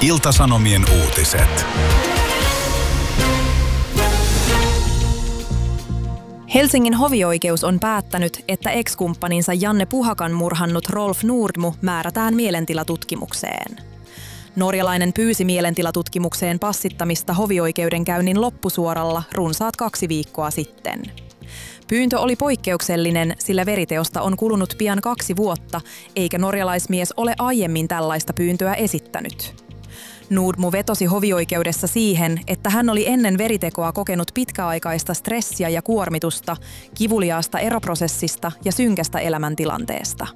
Ilta-Sanomien uutiset. Helsingin hovioikeus on päättänyt, että ex-kumppaninsa Janne Puhakan murhannut Rolf Nordmo määrätään mielentilatutkimukseen. Norjalainen pyysi mielentilatutkimukseen passittamista hovioikeudenkäynnin loppusuoralla runsaat 2 viikkoa sitten. Pyyntö oli poikkeuksellinen, sillä veriteosta on kulunut pian 2 vuotta, eikä norjalaismies ole aiemmin tällaista pyyntöä esittänyt. Nordmo vetosi hovioikeudessa siihen, että hän oli ennen veritekoa kokenut pitkäaikaista stressiä ja kuormitusta, kivuliaasta eroprosessista ja synkästä elämäntilanteesta.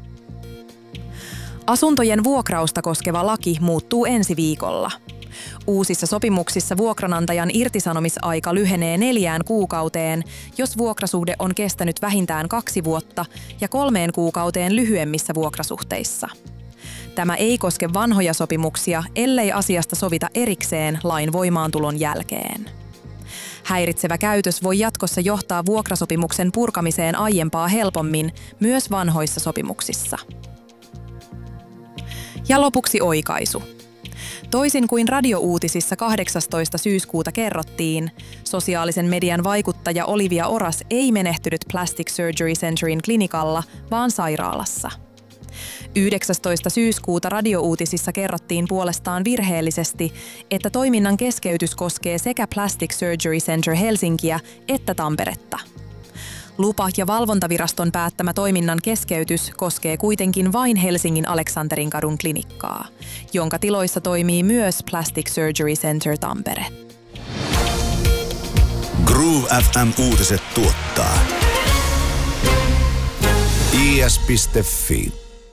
Asuntojen vuokrausta koskeva laki muuttuu ensi viikolla. Uusissa sopimuksissa vuokranantajan irtisanomisaika lyhenee 4 kuukauteen, jos vuokrasuhde on kestänyt vähintään 2 vuotta ja 3 kuukauteen lyhyemmissä vuokrasuhteissa. Tämä ei koske vanhoja sopimuksia, ellei asiasta sovita erikseen lain voimaantulon jälkeen. Häiritsevä käytös voi jatkossa johtaa vuokrasopimuksen purkamiseen aiempaa helpommin myös vanhoissa sopimuksissa. Ja lopuksi oikaisu. Toisin kuin radiouutisissa 18. syyskuuta kerrottiin, sosiaalisen median vaikuttaja Olivia Oras ei menehtynyt Plastic Surgery Centerin klinikalla, vaan sairaalassa. 19. syyskuuta radiouutisissa kerrottiin puolestaan virheellisesti, että toiminnan keskeytys koskee sekä Plastic Surgery Center Helsinkiä että Tamperetta. Lupa- ja valvontaviraston päättämä toiminnan keskeytys koskee kuitenkin vain Helsingin Aleksanteringadun klinikkaa, jonka tiloissa toimii myös Plastic Surgery Center Tampere. Groove FM uutiset tuottaa is.fi.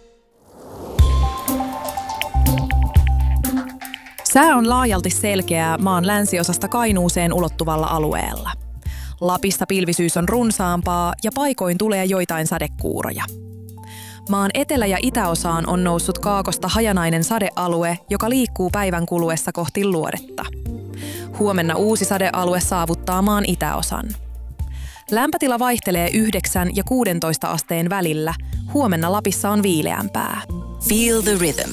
Sää on laajalti selkeää maan länsiosasta Kainuuseen ulottuvalla alueella. Lapissa pilvisyys on runsaampaa ja paikoin tulee joitain sadekuuroja. Maan etelä- ja itäosaan on noussut kaakosta hajanainen sadealue, joka liikkuu päivän kuluessa kohti luodetta. Huomenna uusi sadealue saavuttaa maan itäosan. Lämpötila vaihtelee 9 ja 16 asteen välillä. Huomenna Lapissa on viileämpää. Feel the rhythm.